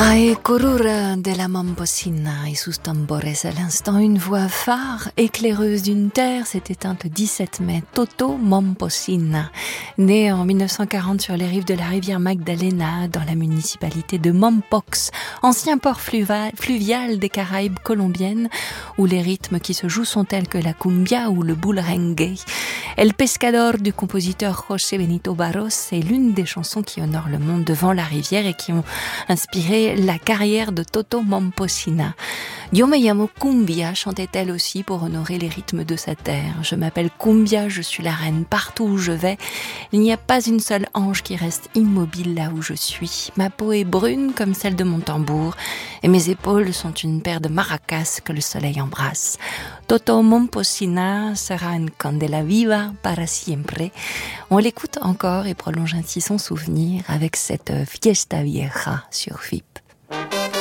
Ay corrura de la Momposina et sus tambores. À l'instant, une voix phare, éclaireuse d'une terre, s'est éteinte le 17 mai. Toto Momposina, né en 1940 sur les rives de la rivière Magdalena, dans la municipalité de Mompox, ancien port fluvial des Caraïbes colombiennes, où les rythmes qui se jouent sont tels que la cumbia ou le bulrengue. El Pescador du compositeur José Benito Barros est l'une des chansons qui honorent le monde devant la rivière et qui ont inspiré la carrière de Toto Momposina. Yo me llamo Cumbia, chantait-elle aussi pour honorer les rythmes de sa terre. Je m'appelle Cumbia, je suis la reine partout où je vais. Il n'y a pas une seule ange qui reste immobile là où je suis. Ma peau est brune comme celle de mon tambour et mes épaules sont une paire de maracas que le soleil embrasse. Toto Momposina sera une candela viva para siempre. On l'écoute encore et prolonge ainsi son souvenir avec cette fiesta vieja sur FIP.